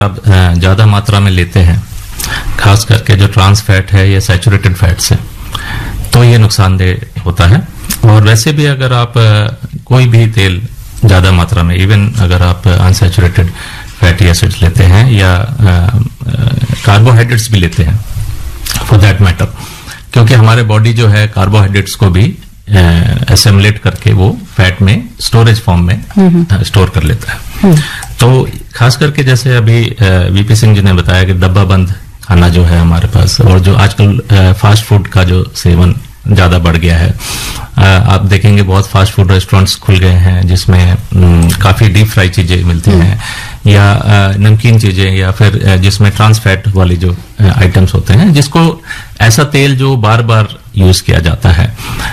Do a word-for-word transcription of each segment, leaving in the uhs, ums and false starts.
आप ज़्यादा मात्रा में लेते हैं, खास करके जो ट्रांस फैट है या सैचुरेटेड फैट्स है, तो ये नुकसानदेह होता है। और वैसे भी अगर आप कोई भी तेल ज़्यादा मात्रा में, इवन अगर आप अनसैचुरेटेड फैटी एसिड्स लेते हैं या कार्बोहाइड्रेट्स भी लेते हैं फॉर दैट मैटर, क्योंकि हमारे बॉडी जो है कार्बोहाइड्रेट्स को भी एसिमुलेट करके वो फैट में स्टोरेज फॉर्म में स्टोर कर लेता है। तो खास करके जैसे अभी वीपी सिंह जी ने बताया कि डब्बा बंद खाना जो है हमारे पास, और जो आजकल फास्ट फूड का जो सेवन ज्यादा बढ़ गया है, आप देखेंगे बहुत फास्ट फूड रेस्टोरेंट्स खुल गए हैं जिसमें काफी डीप फ्राई चीजें मिलती हैं या नमकीन चीजें, या फिर जिसमें ट्रांस फैट वाली जो आइटम्स होते हैं, जिसको ऐसा तेल जो बार बार यूज किया जाता है,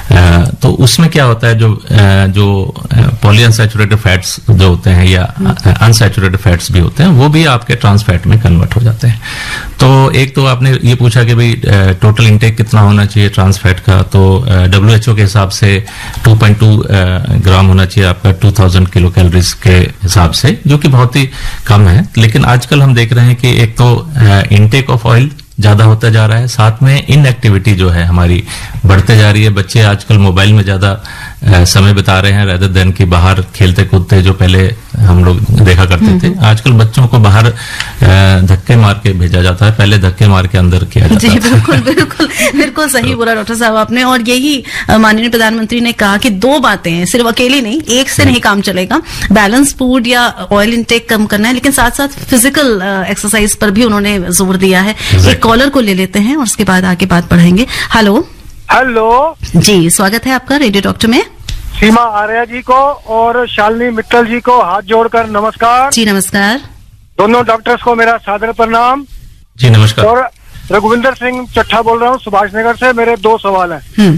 तो उसमें क्या होता है, जो जो पॉलीअनसैचुरेटेड फैट्स जो होते हैं या अनसैचुरेटेड फैट्स भी होते हैं, वो भी आपके ट्रांस फैट में कन्वर्ट हो जाते हैं। तो एक तो आपने ये पूछा कि भाई टोटल इंटेक कितना होना चाहिए ट्रांस फैट का, तो डब्ल्यू एच ओ के हिसाब से टू पॉइंट टू ग्राम होना चाहिए आपका टू थाउजेंड किलो कैलोरीज के हिसाब से, जो कि बहुत ही कम है। लेकिन आजकल हम देख रहे हैं कि एक तो इंटेक ऑफ ऑयल ज्यादा होता जा रहा है, साथ में इनएक्टिविटी जो है हमारी बढ़ते जा रही है। बच्चे आजकल मोबाइल में ज्यादा समय बिता रहे हैं रेदर देन कि बाहर खेलते कूदते, जो पहले हम लोग देखा करते थे। आजकल बच्चों को बाहर धक्के मार के भेजा जाता है, पहले धक्के मार के अंदर किया जाता जी, था। बिल्कुल बिल्कुल बिल्कुल सही बोला डॉक्टर साहब आपने। और यही माननीय प्रधानमंत्री ने कहा कि दो बातें हैं, सिर्फ अकेली नहीं, एक से नहीं काम चलेगा। बैलेंस फूड या ऑयल इंटेक कम करना है, लेकिन साथ साथ फिजिकल एक्सरसाइज पर भी उन्होंने जोर दिया है। एक कॉलर को ले लेते हैं और उसके बाद आगे बात बढ़ाएंगे। हेलो हेलो जी, स्वागत है आपका रेडियो डॉक्टर में। सीमा आर्या जी को और शालिनी मित्तल जी को हाथ जोड़कर नमस्कार। जी नमस्कार। दोनों डॉक्टर्स को मेरा सादर प्रणाम। जी नमस्कार। और रघुविंदर सिंह चट्ठा बोल रहा हूँ सुभाष नगर से। मेरे दो सवाल हैं।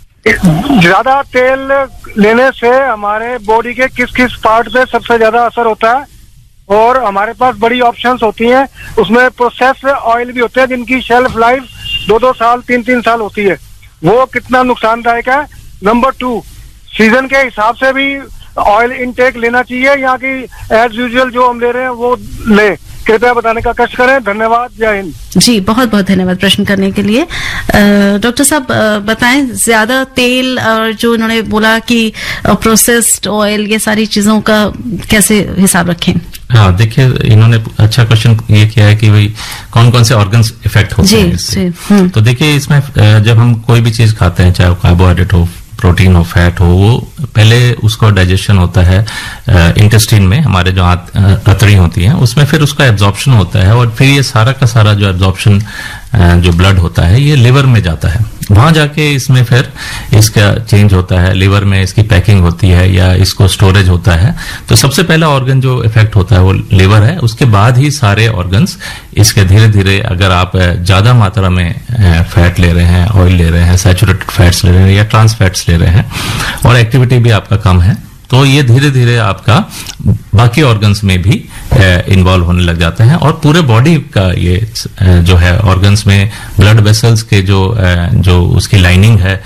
ज्यादा तेल लेने से हमारे बॉडी के किस किस पार्ट पे सबसे ज्यादा असर होता है, और हमारे पास बड़ी ऑप्शंस होती हैं, उसमें प्रोसेस ऑयल भी होते हैं जिनकी शेल्फ लाइफ दो दो साल तीन तीन साल होती है, वो कितना नुकसानदायक है। नंबर टू, सीजन के हिसाब से भी ऑयल इनटेक लेना चाहिए या कि एज यूजुअल जो हम ले रहे हैं वो ले, कृपया बताने का कष्ट करें। धन्यवाद, जय हिंद। जी बहुत बहुत धन्यवाद प्रश्न करने के लिए। डॉक्टर साहब बताएं, ज्यादा तेल और जो उन्होंने बोला कि प्रोसेस्ड ऑयल, ये सारी चीजों का कैसे हिसाब रखें? हाँ, देखिए इन्होंने अच्छा क्वेश्चन ये किया है कि भाई कौन कौन से ऑर्गन्स इफेक्ट होते हैं इससे। तो देखिए इसमें जब हम कोई भी चीज खाते हैं, चाहे कार्बोहाइड्रेट हो, प्रोटीन हो, फैट हो, वो पहले उसका डाइजेशन होता है इंटेस्टाइन में, हमारे जो अतड़ी होती है उसमें, फिर उसका एब्जॉर्प्शन होता है, और फिर ये सारा का सारा जो एब्जॉर्प्शन जो ब्लड होता है ये लिवर में जाता है। वहां जाके इसमें फिर इसका चेंज होता है, लिवर में इसकी पैकिंग होती है या इसको स्टोरेज होता है। तो सबसे पहला ऑर्गन जो इफेक्ट होता है वो लिवर है, उसके बाद ही सारे ऑर्गन्स इसके धीरे धीरे, अगर आप ज्यादा मात्रा में फैट ले रहे हैं, ऑयल ले रहे हैं, सैचुरेटेड फैट्स ले रहे हैं या ट्रांस फैट्स ले रहे हैं, और एक्टिविटी भी आपका कम है, तो ये धीरे धीरे आपका बाकी ऑर्गन्स में भी इन्वॉल्व होने लग जाते हैं, और पूरे बॉडी का ये जो है ऑर्गन्स में ब्लड वेसल्स के जो जो उसकी लाइनिंग है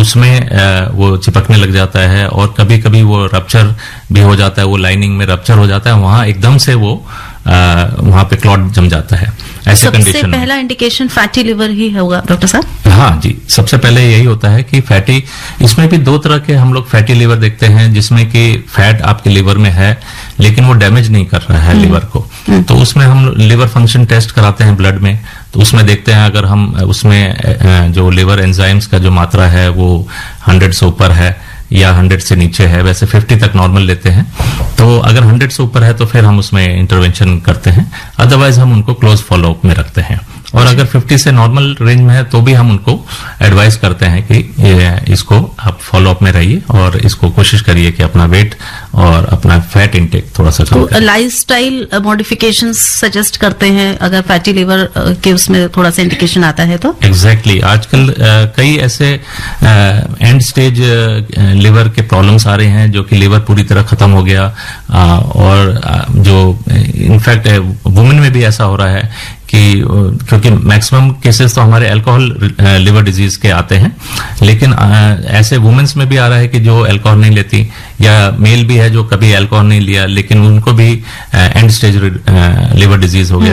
उसमें वो चिपकने लग जाता है, और कभी कभी वो रप्चर भी हो जाता है, वो लाइनिंग में रप्चर हो जाता है, वहां एकदम से वो वहां पे क्लॉट जम जाता है। ऐसे कंडीशन सबसे पहला इंडिकेशन फैटी लिवर ही होगा डॉक्टर साहब? हाँ जी, सबसे पहले यही होता है कि फैटी, इसमें भी दो तरह के हम लोग फैटी लिवर देखते हैं, जिसमें कि फैट आपके लिवर में है लेकिन वो डैमेज नहीं कर रहा है लिवर को। तो उसमें हम लिवर फंक्शन टेस्ट कराते हैं ब्लड में, तो उसमें देखते हैं अगर हम उसमें जो लिवर एंजाइम्स का जो मात्रा है वो हंड्रेड से ऊपर है या हंड्रेड से नीचे है, वैसे फिफ्टी तक नॉर्मल लेते हैं, तो अगर हंड्रेड से ऊपर है तो फिर हम उसमें इंटरवेंशन करते हैं, अदरवाइज हम उनको क्लोज फॉलोअप में रखते हैं। और अगर फिफ्टी से नॉर्मल रेंज में है तो भी हम उनको एडवाइस करते हैं कि ये इसको आप फॉलोअप में रहिए और इसको कोशिश करिए कि अपना वेट और अपना फैट इंटेक थोड़ा सा कम करें। लाइफस्टाइल मॉडिफिकेशंस सजेस्ट करते हैं अगर फैटी लिवर के उसमें थोड़ा सा इंडिकेशन आता है तो? Exactly exactly. आजकल uh, कई ऐसे एंड स्टेज लिवर के प्रॉब्लम्स आ रहे हैं जो कि लिवर पूरी तरह खत्म हो गया, uh, और uh, जो इनफैक्ट वुमेन में भी ऐसा हो रहा है कि क्योंकि मैक्सिमम केसेस तो हमारे अल्कोहल लिवर डिजीज के आते हैं, लेकिन ऐसे वुमेन्स में भी आ रहा है कि जो अल्कोहल नहीं लेती, या मेल भी है जो कभी अल्कोहल नहीं लिया लेकिन उनको भी एंड स्टेज लिवर डिजीज हो गया,